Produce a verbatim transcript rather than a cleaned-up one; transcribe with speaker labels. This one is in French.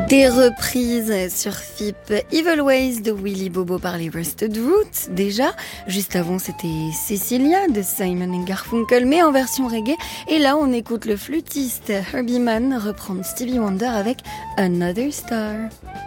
Speaker 1: Des reprises sur F I P, Evil Ways de Willy Bobo par les Rusted Roots déjà. Juste avant c'était Cecilia de Simon and Garfunkel mais en version reggae. Et là on écoute le flûtiste Herbie Mann reprendre Stevie Wonder avec Another Star.